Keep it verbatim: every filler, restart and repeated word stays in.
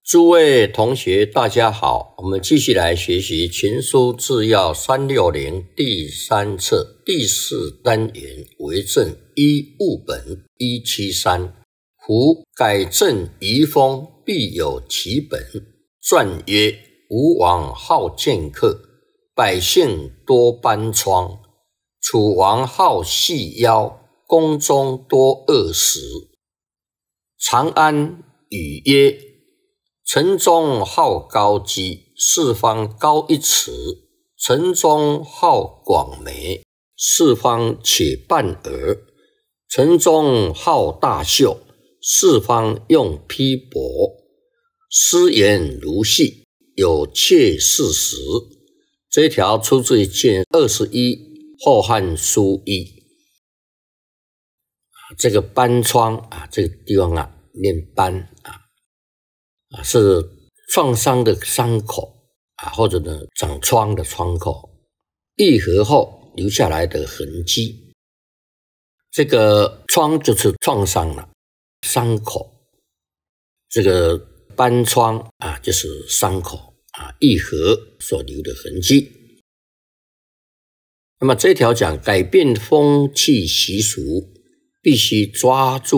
诸位同学，大家好，我们继续来学习《群书治要三六零》第三册第四单元为政一务本一七三。夫改正遗风，必有其本。传曰：吴王好剑客，百姓多斑疮；楚王好细腰，宫中多恶食。长安语曰：城中好高基，四方高一尺；城中好广眉，四方且半额；城中好大袖，四方用披帛。诗言如戏，有妾四十。这一条出自于卷二十一《后汉书一》。这个斑疮啊，这个地方啊，念斑啊。啊，是创伤的伤口啊，或者呢长疮的疮口，愈合后留下来的痕迹。这个疮就是创伤了，伤口。这个斑疮啊，就是伤口啊，愈合所留的痕迹。那么这条讲改变风气习俗，必须抓住